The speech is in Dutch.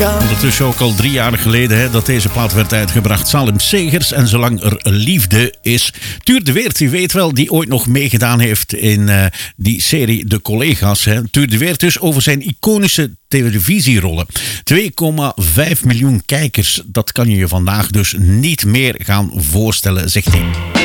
Ondertussen ook al 3 jaar geleden dat deze plaat werd uitgebracht. Salim Segers en Zolang er liefde is. Tuur de Weert, die weet wel, die ooit nog meegedaan heeft in die serie De Collega's. Tuur de Weert dus over zijn iconische televisierollen. 2,5 miljoen kijkers. Dat kan je je vandaag dus niet meer gaan voorstellen, zegt hij.